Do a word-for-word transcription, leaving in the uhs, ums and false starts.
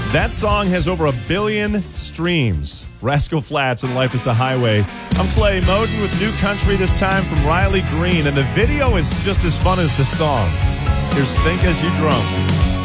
That song has over a billion streams. Rascal Flatts and Life is a Highway. I'm Clay Moden with New Country, this time from Riley Green, and the video is just as fun as the song. Here's Think As You Drum.